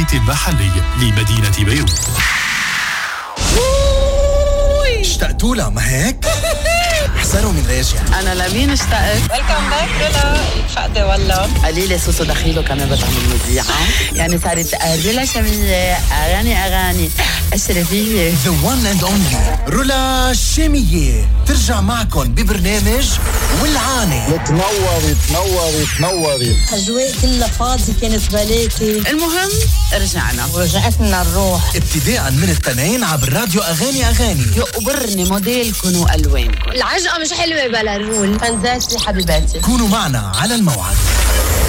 الزيت المحلي لمدينة بيروت. اشتقتوا لها ما هيك؟ احذروا من راجع. أنا لمين اشتقت؟ ويلكم باك رولا. فقدة والله قليلة سوسو دخيله كمان بتعمل مذيعة، يعني صارت رولا شامية، أغاني الشرفية. The one and only رولا شامية ترجع معكم ببرنامج والعاني. تنوري أجواء كلها فاضي كانت بلاكي. المهم رجعنا ورجعتنا الروح. ابتداء من التنين عبر راديو أغاني يقبرني موديلكم وألوانكم. العجقة مش حلوة بلا الرول. فانزاتي حبيباتي كونوا معنا على الموعد.